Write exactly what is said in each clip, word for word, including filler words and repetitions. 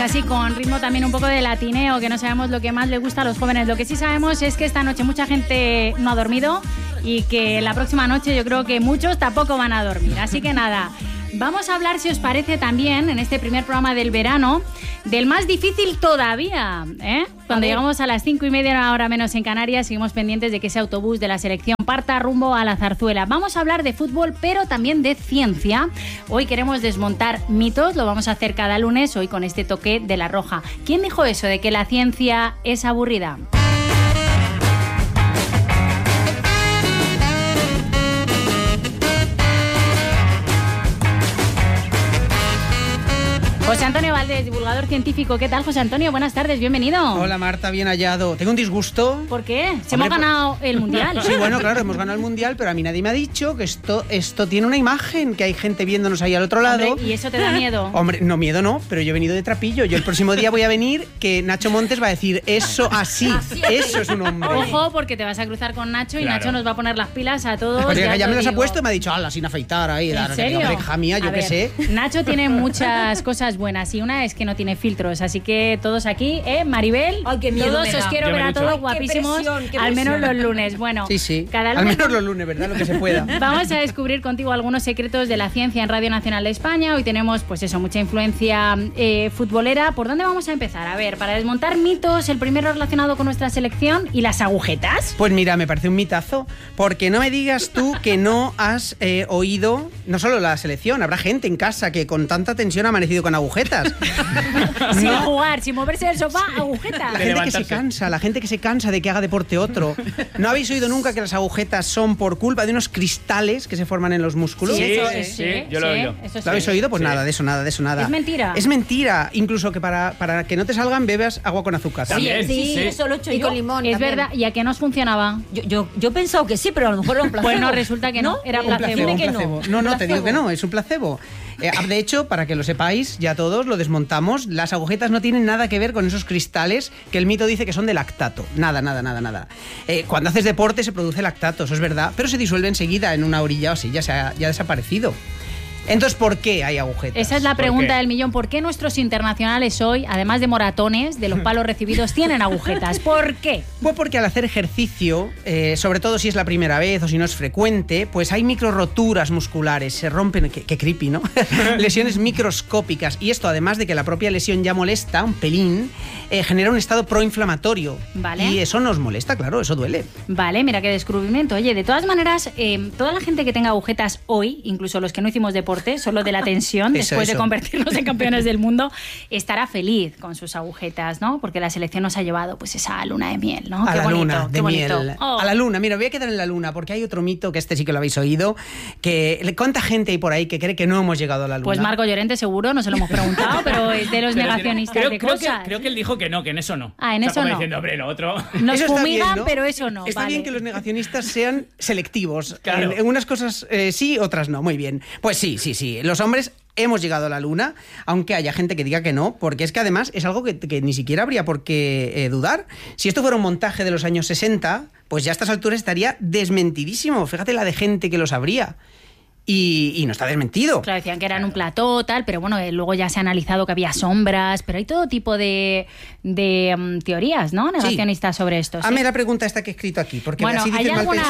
Así con ritmo también un poco de latineo, que no sabemos lo que más le gusta a los jóvenes. Lo que sí sabemos es que esta noche mucha gente no ha dormido y que la próxima noche yo creo que muchos tampoco van a dormir. Así que nada, vamos a hablar, si os parece también, en este primer programa del verano, del más difícil todavía, ¿eh? Cuando llegamos a las cinco y media, una hora menos en Canarias, seguimos pendientes de que ese autobús de la selección parta rumbo a la Zarzuela. Vamos a hablar de fútbol, pero también de ciencia. Hoy queremos desmontar mitos, lo vamos a hacer cada lunes, hoy con este toque de La Roja. ¿Quién dijo eso de que la ciencia es aburrida? José Antonio Valdés, divulgador científico. ¿Qué tal, José Antonio? Buenas tardes, bienvenido. Hola, Marta, bien hallado. Tengo un disgusto. ¿Por qué? Se Hombre, hemos ganado el Mundial. Sí, bueno, claro, hemos ganado el Mundial, pero a mí nadie me ha dicho que esto, esto tiene una imagen, que hay gente viéndonos ahí al otro lado. Hombre, ¿y eso te da miedo? Hombre, no, miedo no, pero yo he venido de trapillo. Yo el próximo día voy a venir que Nacho Montes va a decir eso así, así eso es un hombre. Ojo, porque te vas a cruzar con Nacho y Claro. Nacho nos va a poner las pilas a todos. Porque ya ya me te las ha digo. puesto y me ha dicho, ala, sin afeitar ahí. ¿En dar- serio? Hombre, hija mía, yo A qué ver, sé. Nacho tiene muchas cosas buenas y una es que no tiene filtros, así que todos aquí, ¿eh? Maribel, Ay, qué miedo todos me os da. quiero Yo ver me a ducho. todos Ay, qué guapísimos, presión, qué al menos presión. los lunes. Bueno, Sí, sí. cada Al lunes menos los lunes, ¿verdad? Lo que se pueda. vamos a descubrir contigo algunos secretos de la ciencia en Radio Nacional de España. Hoy tenemos, pues eso, mucha influencia eh, futbolera. ¿Por dónde vamos a empezar? A ver, para desmontar mitos, el primero relacionado con nuestra selección y las agujetas. Pues mira, me parece un mitazo, porque no me digas tú que no has eh, oído, no solo la selección, habrá gente en casa que con tanta tensión ha amanecido con agujetas. Sin jugar, sin moverse del sofá, agujetas. La De gente que se levantarse. cansa, la gente que se cansa de que haga deporte otro. ¿No habéis oído nunca que las agujetas son por culpa de unos cristales que se forman en los músculos? Sí, eso sí, es- sí, yo lo he oído. eso sí. ¿Lo habéis oído? Pues Sí. nada, de eso nada, de eso nada. ¿Es mentira? Es mentira. Incluso que para, para que no te salgan bebas agua con azúcar. También. Sí, Sí, sí. eso lo he hecho Y yo. con limón Es también. verdad, ¿y a qué nos funcionaba? Yo, yo, yo he pensado que sí, pero a lo mejor era un placebo. Bueno, resulta que no, era Un placebo. placebo, un Dime que no. placebo. No, no, te digo Placebo. que no, es un placebo. Eh, de hecho, para que lo sepáis, ya todos lo desmontamos, las agujetas no tienen nada que ver con esos cristales que el mito dice que son de lactato. Nada, nada, nada, nada. Eh, cuando haces deporte se produce lactato, eso es verdad, pero se disuelve enseguida en una orilla o así, ya, se ha, ya ha desaparecido. Entonces, ¿por qué hay agujetas? Esa es la ¿Por pregunta qué? del millón. ¿Por qué nuestros internacionales hoy, además de moratones, de los palos recibidos, tienen agujetas? ¿Por qué? Pues porque al hacer ejercicio, eh, sobre todo si es la primera vez o si no es frecuente, pues hay micro roturas musculares, se rompen, qué, qué creepy, ¿no? Lesiones microscópicas. Y esto, además de que la propia lesión ya molesta un pelín, eh, genera un estado proinflamatorio. Vale. Y eso nos molesta, claro, eso duele. Vale, mira qué descubrimiento. Oye, de todas maneras, eh, toda la gente que tenga agujetas hoy, incluso los que no hicimos deporte, solo de la tensión, Eso, después de eso. convertirnos en campeones del mundo, estará feliz con sus agujetas, ¿no? Porque la selección nos ha llevado pues esa luna de miel, ¿no? A Qué la bonito, luna, qué de bonito. miel. Oh. A la luna, mira, voy a quedar en la luna, porque hay otro mito, que este sí que lo habéis oído, que ¿cuánta gente hay por ahí que cree que no hemos llegado a la luna? Pues Marco Llorente seguro, no se lo hemos preguntado, pero es de los Pero negacionistas creo, de creo cosas. Que, creo que él dijo que no, que en eso no. Ah, en O sea, eso como no. diciendo, hombre, lo otro. Nos Eso está fumigan, bien, ¿no? pero eso no. Está vale. bien que los negacionistas sean selectivos. Claro. En, en unas cosas eh, sí, otras no. Muy bien. Pues sí, sí, sí. Los hombres hemos llegado a la luna, aunque haya gente que diga que no, porque es que además es algo que, que ni siquiera habría por qué eh, dudar. Si esto fuera un montaje de los años sesenta, pues ya a estas alturas estaría desmentidísimo. Fíjate la de gente que lo sabría. Y, y no está desmentido. Claro, decían que eran un plató, tal, pero bueno, eh, luego ya se ha analizado que había sombras, pero hay todo tipo de, de mm, teorías, ¿no? Negacionistas sobre esto. ¿sí? Hazme la pregunta esta que he escrito aquí, porque Bueno, así ¿hay dices mal alguna,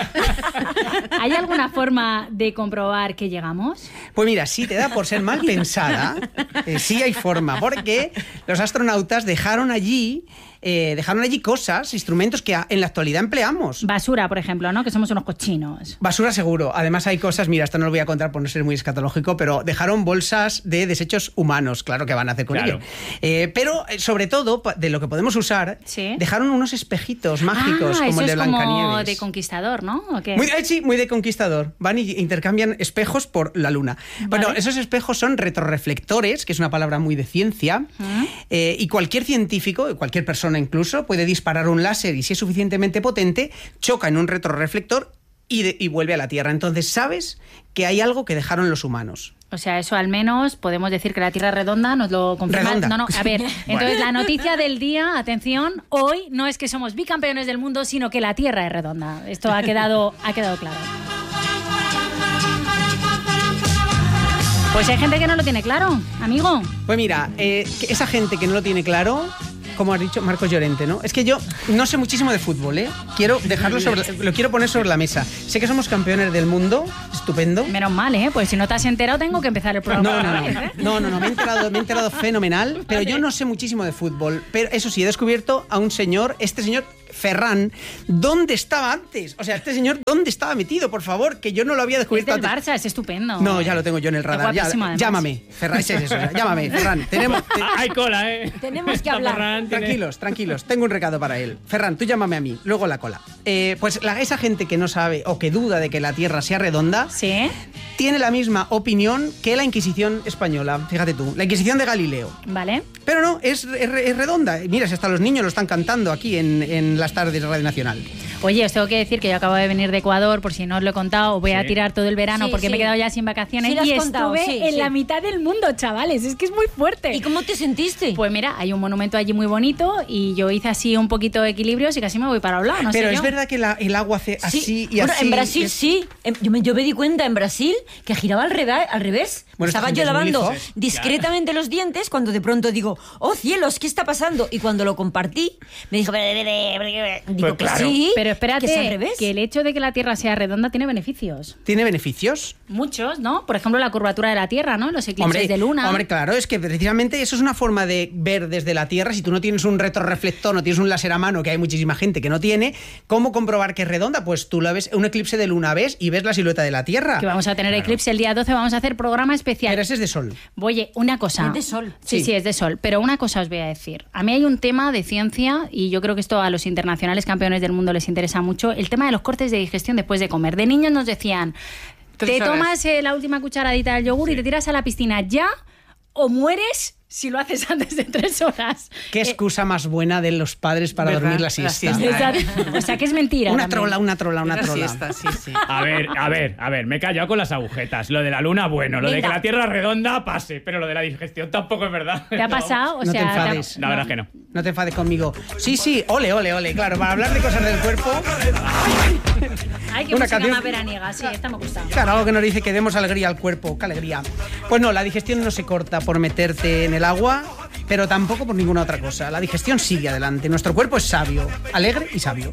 pensada. ¿hay alguna forma de comprobar que llegamos? Pues mira, sí te da por ser mal pensada, eh, sí hay forma, porque los astronautas dejaron allí, eh, dejaron allí cosas, instrumentos que a- en la actualidad empleamos. Basura, por ejemplo, ¿no? Que somos unos cochinos. Basura seguro. Además hay cosas, mira, esto no lo voy a contar por no ser muy escatológico, pero dejaron bolsas de desechos humanos, claro que van a hacer con Claro. ello. Eh, pero eh, sobre todo, pa- de lo que podemos usar, Sí. dejaron unos espejitos mágicos ah, como eso el de es como Blancanieves. de conquistador, ¿no? ¿O qué? Muy, eh, sí, muy de conquistador. Van y intercambian espejos por la luna. Bueno, Vale. esos espejos son retroreflectores, que es una palabra muy de ciencia, Mm. eh, y cualquier científico, cualquier persona incluso, puede disparar un láser y si es suficientemente potente, choca en un retroreflector y, de- y vuelve a la Tierra. Entonces sabes que hay algo que dejaron los humanos. O sea, eso al menos podemos decir que la Tierra es redonda, nos lo confirma. Redonda. No, no, a ver, entonces la noticia del día, atención, hoy no es que somos bicampeones del mundo, sino que la Tierra es redonda. Esto ha quedado, ha quedado claro. Pues hay gente que no lo tiene claro, amigo. Pues mira, eh, que esa gente que no lo tiene claro, como has dicho, Marcos Llorente, ¿no? Es que yo no sé muchísimo de fútbol, ¿eh? Quiero dejarlo sobre, lo quiero poner sobre la mesa. Sé que somos campeones del mundo, estupendo. Menos mal, ¿eh? Pues si no te has enterado, tengo que empezar el programa. No, no, otra no, vez, ¿eh? no, no, no, me he enterado, me he enterado fenomenal, pero yo no sé muchísimo de fútbol. Pero eso sí, he descubierto a un señor, este señor Ferran, ¿dónde estaba antes? O sea, este señor, ¿dónde estaba metido? Por favor, que yo no lo había Es descubierto del antes. Barça, es estupendo. No, ya lo tengo yo en el radar. Ya, guapísimo, además. llámame, Ferran, ese es eso, llámame, Ferran. Tenemos, te- Ah, hay cola, ¿eh? Tenemos que hablar. Ferran tiene- Tranquilos, tranquilos, tengo un recado para él. Ferran, tú llámame a mí, luego la cola. Eh, pues la- esa gente que no sabe o que duda de que la Tierra sea redonda, ¿Sí? tiene la misma opinión que la Inquisición española. Fíjate tú, la Inquisición de Galileo. Vale. Pero no, es, es- es redonda. Mira, si hasta los niños lo están cantando aquí en, en las tardes de Radio Nacional. Oye, os tengo que decir que yo acabo de venir de Ecuador, por si no os lo he contado, os voy a Sí. tirar todo el verano Sí, porque sí. me he quedado ya sin vacaciones Sí, lo has y contado, estuve sí, en sí. la mitad del mundo, chavales. Es que es muy fuerte. ¿Y cómo te sentiste? Pues mira, hay un monumento allí muy bonito y yo hice así un poquito de equilibrios y casi me voy para un lado, no Pero sé es yo. verdad que la- el agua hace así Sí. y Bueno, así. en Brasil es- sí. Em, Yo me, yo me di cuenta en Brasil que giraba al, reda- al revés. Bueno, esta Estaba gente yo es muy lavando listos. discretamente los dientes cuando de pronto digo, oh cielos, ¿qué está pasando? Y cuando lo compartí, me dijo, "Bre, bre, bre, bre". digo Pues que claro. sí, Pero espérate, que es al revés. que el hecho de que la Tierra sea redonda tiene beneficios. ¿Tiene beneficios? Muchos, ¿no? Por ejemplo, la curvatura de la Tierra, ¿no? Los eclipses Hombre, de luna. hombre, claro, es que precisamente eso es una forma de ver desde la Tierra. Si tú no tienes un retroreflector, no tienes un láser a mano, que hay muchísima gente que no tiene, ¿cómo comprobar que es redonda? Pues tú la ves, un eclipse de luna ves y ves la silueta de la Tierra. Que vamos a tener eclipse el día doce, vamos a hacer programa especial. Pero ese es de sol. Oye, una cosa. Es de sol. Sí, Sí. sí, es de sol. Pero una cosa os voy a decir. A mí hay un tema de ciencia y yo creo que esto a los internacionales campeones del mundo les interesa mucho. El tema de los cortes de digestión después de comer. De niños nos decían, Tres te horas. tomas eh, la última cucharadita del yogur y te tiras a la piscina ya o mueres si lo haces antes de tres horas. ¿Qué Eh, excusa más buena de los padres para ¿Verdad? dormir la La siesta? siesta. exacto. O sea que es mentira. Una también. trola, una trola, una Una trola. siesta, sí, sí. A ver, a ver, a ver, me he callado con las agujetas. Lo de la luna, bueno. Lo de que Venga. la Tierra es redonda, pase. Pero lo de la digestión tampoco es verdad. ¿Te ha No. pasado? O No te sea, ha- enfades. La verdad es que no. No te enfades conmigo. Sí, sí, ole, ole, ole. Claro, para hablar de cosas del cuerpo. Ay, qué Una música canción- más veraniega. Sí, esta me gusta. Claro, algo que nos dice que demos alegría al cuerpo. ¡Qué alegría! Pues no, la digestión no se corta por meterte en el agua, pero tampoco por ninguna otra cosa. La digestión sigue adelante. Nuestro cuerpo es sabio, alegre y sabio.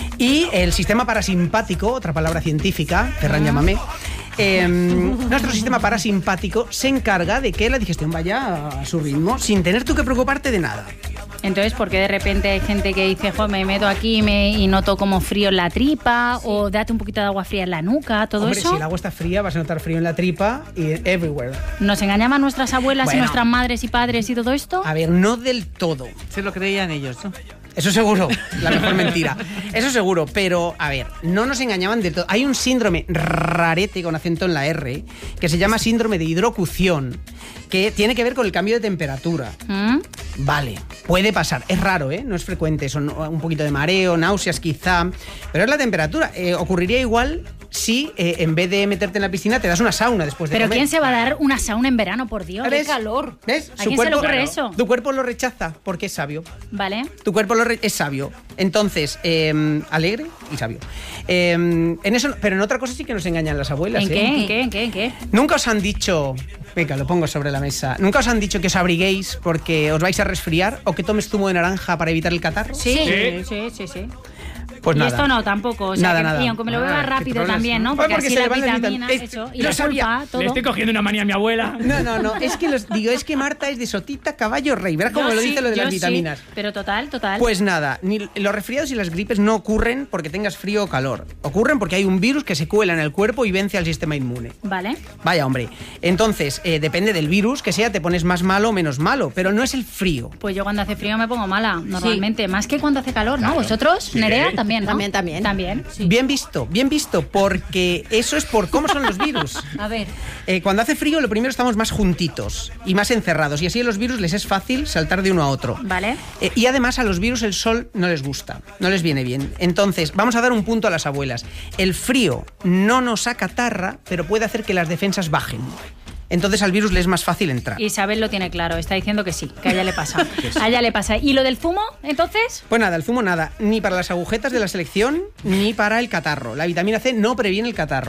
Y el sistema parasimpático, otra palabra científica, Ferran, llámame. eh, nuestro sistema parasimpático se encarga de que la digestión vaya a su ritmo sin tener tú que preocuparte de nada. Entonces, ¿por qué de repente hay gente que dice, jo, me meto aquí y, me, y noto como frío en la tripa? O date un poquito de agua fría en la nuca, todo Hombre, eso. si el agua está fría, vas a notar frío en la tripa y everywhere. ¿Nos engañaban nuestras abuelas y Bueno. nuestras madres y padres y todo esto? A ver, no del todo. Se lo creían ellos, ¿no? Eso seguro, la mejor mentira. Eso seguro, pero a ver, no nos engañaban del todo. Hay un síndrome rarete con acento en la R que se llama síndrome de hidrocución, que tiene que ver con el cambio de temperatura. ¿Mm? Vale, puede pasar, es raro, ¿eh? No es frecuente, son un poquito de mareo, náuseas quizá, pero es la temperatura. Eh, ocurriría igual si eh, en vez de meterte en la piscina te das una sauna después de ¿Pero comer. quién se va a dar una sauna en verano, por Dios? ¿Ves? ¡Qué calor! ¿Ves? ¿A Su quién se le cuerpo- ocurre Claro. eso? Tu cuerpo lo rechaza porque es sabio. ¿Vale? Tu cuerpo lo re- es sabio. Entonces, eh, alegre y sabio. Eh, en eso, pero en otra cosa sí que nos engañan las abuelas. ¿En ¿eh? qué? ¿En qué? ¿En qué? ¿En qué? Nunca os han dicho, venga, lo pongo sobre la mesa. Nunca os han dicho que os abriguéis porque os vais a resfriar o que tomes zumo de naranja para evitar el catarro. Sí, Sí. sí, sí, sí. Pues y nada. esto no, tampoco. O sea, Nada, que- nada. Y aunque me lo Ah, beba qué rápido troles, también, ¿no? ¿no? Pues Porque, porque así se las le van las vitaminas, vitaminas. eso, y Lo la sabía. culpa, todo. Le estoy cogiendo una manía a mi abuela. No, no, no. Es que los digo, es que Marta es de sotita, caballo, rey. Verás cómo Yo me lo sí, dice lo de yo las sí, vitaminas. pero total, total. Pues nada, ni los resfriados y las gripes no ocurren porque tengas frío o calor. Ocurren porque hay un virus que se cuela en el cuerpo y vence al sistema inmune. Vale. Vaya, hombre. Entonces, eh, depende del virus que sea, te pones más malo o menos malo, pero no es el frío. Pues yo cuando hace frío me pongo mala, normalmente. Más que cuando hace calor, ¿no? ¿Vosotros? Nerea también, ¿no? También, también. También. Bien visto, bien visto, porque eso es por cómo son los virus. A ver, Eh, cuando hace frío, lo primero estamos más juntitos y más encerrados, y así a los virus les es fácil saltar de uno a otro. Vale. Eh, y además a los virus el sol no les gusta, no les viene bien. Entonces, vamos a dar un punto a las abuelas. El frío no nos acatarra, pero puede hacer que las defensas bajen. Entonces al virus le es más fácil entrar. Isabel lo tiene claro, está diciendo que sí, que a ella le pasa. A ella le pasa. ¿Y lo del zumo, entonces? Pues nada, el zumo nada, ni para las agujetas de la selección, ni para el catarro. La vitamina C no previene el catarro.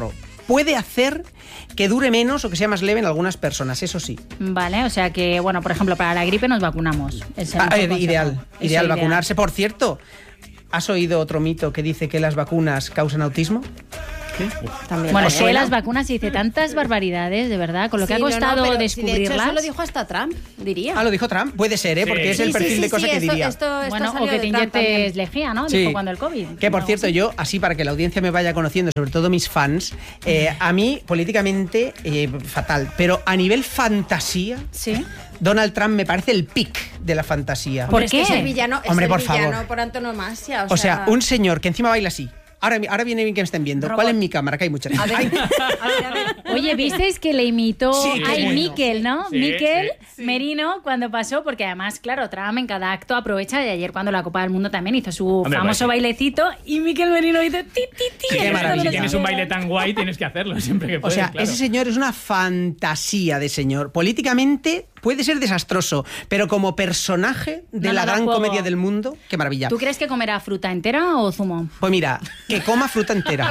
puede hacer que dure menos o que sea más leve en algunas personas, eso sí. Vale, o sea que, bueno, por ejemplo, para la gripe nos vacunamos. Es el Ah, mejor eh, consejo. ideal, Eso, ideal vacunarse. Por cierto, ¿has oído otro mito que dice que las vacunas causan autismo? También. Bueno, ¿Os es que suena? las vacunas dice tantas barbaridades, de verdad, con lo que Sí, ha no, no, costado pero si descubrirlas. de hecho, eso lo dijo hasta Trump, diría. Ah, lo dijo Trump. Puede ser, ¿eh? Sí. Porque es el Sí, sí, perfil sí, de cosa sí, que esto- diría. esto- esto Bueno, o salió que de te Trump también. inyectes lejía, ¿no? Sí. Dijo cuando el COVID. Que por No. cierto, yo, así para que la audiencia me vaya conociendo, sobre todo mis fans, eh, a mí políticamente eh, fatal, pero a nivel fantasía, Sí. Donald Trump me parece el pic de la fantasía. ¿Por Pero es que qué? es el villano, es Hombre, el por villano favor. por antonomasia. O, O sea, un señor que encima baila así. Ahora, ahora viene bien que me estén viendo. Robot. ¿Cuál es mi cámara? Que hay muchas. A ver, Ay, a ver, a ver. Oye, ¿visteis que le imitó Sí, a qué bueno. Miquel, ¿no? Sí, Miquel sí. Merino cuando pasó, porque además, claro, Trump en cada acto aprovecha, y ayer cuando la Copa del Mundo también hizo su Hombre, famoso pues sí. bailecito, y Miquel Merino hizo ti, ti, ti. Sí, en qué el maravilla. estado Si de tienes los un baile Ángeles. tan guay, tienes que hacerlo siempre que o puedes. sea, claro. ese señor es una fantasía de señor. Políticamente puede ser desastroso, pero como personaje de No, la no, no gran juego. comedia del mundo, qué maravilla. ¿Tú crees que comerá fruta entera o zumo? Pues mira, que coma fruta entera.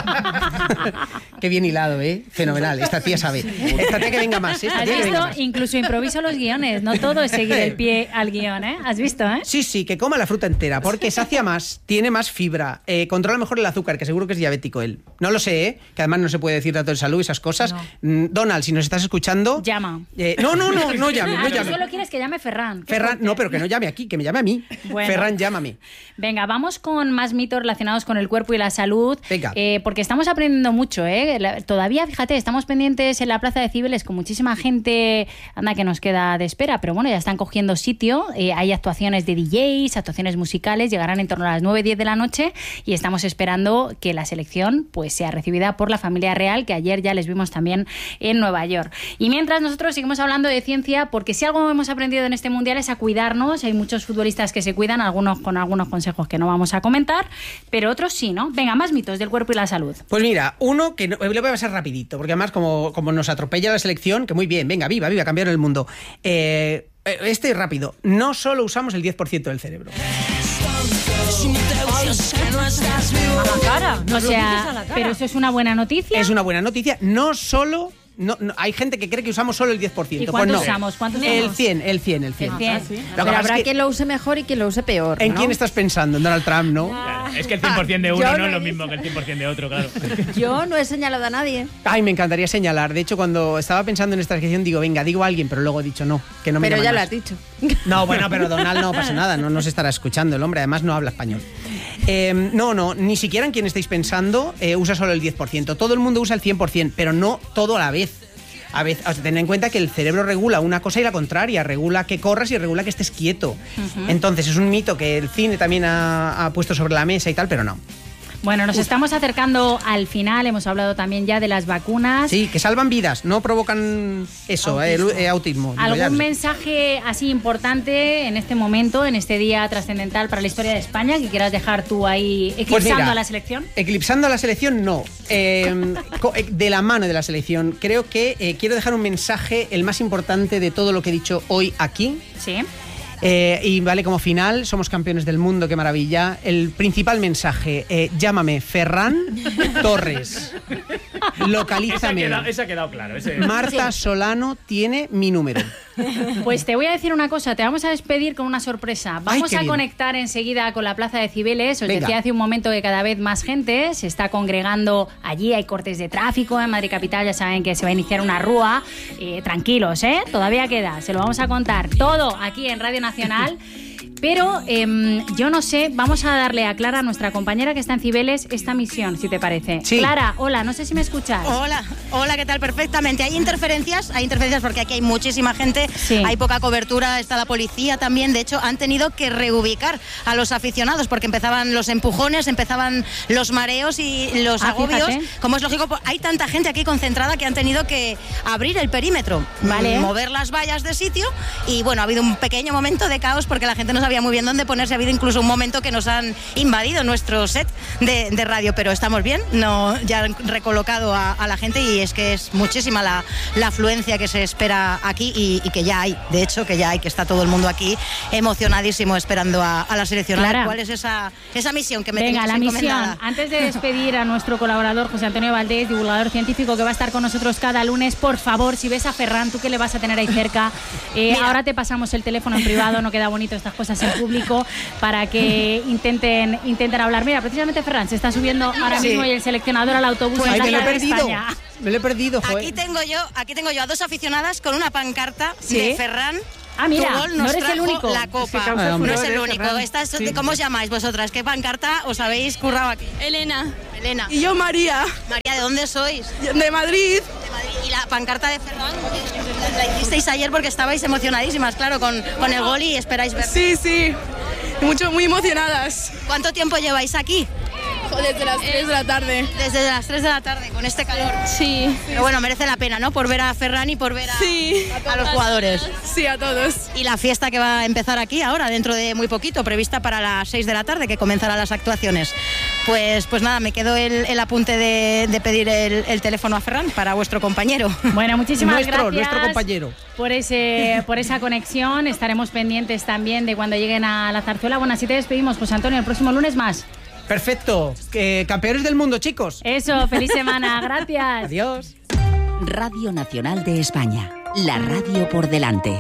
Qué bien hilado, ¿eh? Fenomenal. Esta tía sabe. Esta tía que venga más, ¿eh? Esta ¿Has tía que venga visto? más. Incluso improviso los guiones, no todo es seguir el pie al guión, ¿eh? ¿Has visto, eh? Sí, sí, que coma la fruta entera, porque sacia más, tiene más fibra, eh, controla mejor el azúcar, que seguro que es diabético él. No lo sé, ¿eh? Que además no se puede decir datos de salud y esas cosas. Mm, Donald, si nos estás escuchando... Llama. eh, no, no, no, no llame, Ah, no tú llame. solo quieres que llame Ferran. Qué Ferran, fuerte. no, pero que no llame aquí, que me llame a mí. Bueno. Ferran, llámame. Venga, vamos con más mitos relacionados con el cuerpo y la salud. Venga. Eh, porque estamos aprendiendo mucho, ¿eh? La- todavía, fíjate, estamos pendientes en la Plaza de Cibeles con muchísima gente, anda que nos queda de espera, pero bueno, ya están cogiendo sitio. Eh, hay actuaciones de D Js, actuaciones musicales, llegarán en torno a las nueve diez de la noche y estamos esperando que la selección pues sea recibida por la familia real, que ayer ya les vimos también en Nueva York. Y mientras nosotros seguimos hablando de ciencia, porque si algo hemos aprendido en este mundial es a cuidarnos. Hay muchos futbolistas que se cuidan, algunos con algunos consejos que no vamos a comentar, pero otros sí, ¿no? Venga, más mitos del cuerpo y la salud. Pues mira, uno que no, le voy a pasar rapidito, porque además como, como nos atropella la selección, que muy bien, venga, viva, viva, cambiar el mundo. Eh, este rápido, no solo usamos el diez por ciento del cerebro. A la cara. O Nos lo dices sea, a la cara. pero eso es una buena noticia. Es una buena noticia, no solo... No, no, hay gente que cree que usamos solo el diez por ciento. ¿Y cuánto pues no. usamos? ¿Cuántos El usamos? cien, el cien, el cien. El cien. Lo que Pero pasa habrá es que- quien lo use mejor y quien lo use peor. ¿En ¿no? quién estás pensando? En Donald Trump, ¿no? Es que el cien por ciento de uno Yo no no es lo he mismo que el cien por ciento de otro, claro. Yo no he señalado a nadie. Ay, me encantaría señalar. De hecho, cuando estaba pensando en esta sección, digo, venga, digo a alguien, pero luego he dicho no, que no me Pero llaman ya lo más. has dicho. No, bueno, pero Donald no pasa nada, no nos estará escuchando el hombre, además no habla español. Eh, no, no, ni siquiera en quien estáis pensando eh, usa solo el diez por ciento. Todo el mundo usa el cien por ciento, pero no todo a la vez. A veces, o sea, ten en cuenta que el cerebro regula una cosa y la contraria, regula que corras y regula que estés quieto. Entonces es un mito que el cine también ha, ha puesto sobre la mesa y tal, pero no. Bueno, nos estamos acercando al final, hemos hablado también ya de las vacunas. Sí, que salvan vidas, no provocan eso, autismo. Eh, eh, autismo digo, ya. ¿Algún mensaje así importante en este momento, en este día trascendental para la historia de España, que quieras dejar tú ahí eclipsando Pues mira, a la selección? Eclipsando a la selección, no. Eh, co- eh, de la mano de la selección. Creo que eh, quiero dejar un mensaje, el más importante de todo lo que he dicho hoy aquí. Sí. Eh, y vale, como final, somos campeones del mundo, qué maravilla. El principal mensaje, eh, llámame Ferran Torres. Ese ha Localízame. quedado, ese ha quedado claro. Ese... Marta Solano tiene mi número. Pues te voy a decir una cosa, te vamos a despedir con una sorpresa. Vamos qué a bien. conectar enseguida con la Plaza de Cibeles. Os Venga. decía hace un momento que cada vez más gente se está congregando allí, hay cortes de tráfico en Madrid Capital, ya saben que se va a iniciar una rúa. Eh, tranquilos, ¿eh? Todavía queda, se lo vamos a contar todo aquí en Radio Nacional. Pero eh, yo no sé, vamos a darle a Clara, nuestra compañera que está en Cibeles, esta misión, si te parece. Sí. Clara, hola, no sé si me escuchas. Hola, hola, ¿qué tal? Perfectamente. Hay interferencias, hay interferencias porque aquí hay muchísima gente, Sí. hay poca cobertura, está la policía también. De hecho, han tenido que reubicar a los aficionados porque empezaban los empujones, empezaban los mareos y los Ah, agobios. fíjate. Como es lógico, pues, hay tanta gente aquí concentrada que han tenido que abrir el perímetro, Vale. mover las vallas de sitio y bueno, ha habido un pequeño momento de caos porque la gente no sabía muy bien dónde ponerse. Ha habido incluso un momento que nos han invadido nuestro set de, de radio, pero estamos bien, no, ya han recolocado a, a la gente y es que es muchísima la, la afluencia que se espera aquí y, y que ya hay, de hecho que ya hay, que está todo el mundo aquí emocionadísimo esperando a, a la selección. Clara. ¿Cuál es esa, esa misión que me Venga, tenéis la misión. encomendada? Antes de despedir a nuestro colaborador José Antonio Valdés, divulgador científico que va a estar con nosotros cada lunes, por favor, si ves a Ferran, tú que le vas a tener ahí cerca, eh, ahora te pasamos el teléfono en privado, no queda bonito estas cosas en público, para que intenten, intenten hablar. Mira, precisamente Ferran se está subiendo ahora Sí. mismo y el seleccionador al autobús Ay, en me lo he Plaza de perdido. España. Me lo he perdido, joder. Aquí tengo yo, aquí tengo yo a dos aficionadas con una pancarta ¿Sí? de Ferran. Ah, mira, Tu gol no nos eres el trajo único. La copa. Sí, causa no es furor, el eh, único. Ferran. Estas, Sí. ¿cómo os llamáis vosotras? ¿Qué pancarta os habéis currado aquí? Elena. Elena. Y yo María, María, ¿de dónde sois? de Madrid. De Madrid. Y la pancarta de Ferran, eh, la hicisteis ayer porque estabais emocionadísimas, claro, con, con el gol y esperáis ver. Sí, sí. Mucho, muy emocionadas. ¿Cuánto tiempo lleváis aquí? Desde las tres de la tarde. Desde las tres de la tarde, con este calor. Sí. Pero bueno, merece la pena, ¿no? Por ver a Ferran y por ver a, Sí. a los jugadores. Sí, a todos. Y la fiesta que va a empezar aquí ahora, dentro de muy poquito, prevista para las seis de la tarde, que comenzarán las actuaciones. Pues, pues nada, me quedo el, el apunte de, de pedir el, el teléfono a Ferran para vuestro compañero. Bueno, muchísimas Nuestro, gracias nuestro compañero. por ese por esa conexión. Estaremos pendientes también de cuando lleguen a la zarzuela. Bueno, así te despedimos, pues Antonio, el próximo lunes más. Perfecto. Eh, campeones del mundo, chicos. Eso, feliz semana, gracias. Adiós. Radio Nacional de España, la radio por delante.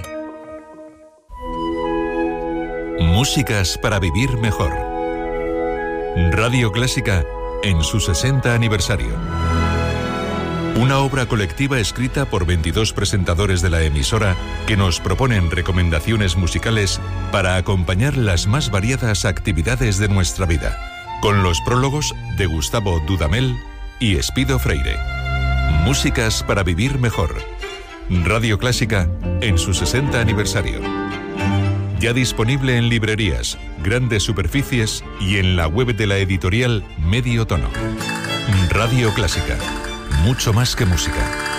Músicas para vivir mejor. Radio Clásica en su sesenta aniversario. Una obra colectiva escrita por veintidós presentadores de la emisora que nos proponen recomendaciones musicales para acompañar las más variadas actividades de nuestra vida. Con los prólogos de Gustavo Dudamel y Espido Freire. Músicas para vivir mejor. Radio Clásica en su sesenta aniversario. Ya disponible en librerías, grandes superficies y en la web de la editorial Medio Tono. Radio Clásica. Mucho más que música.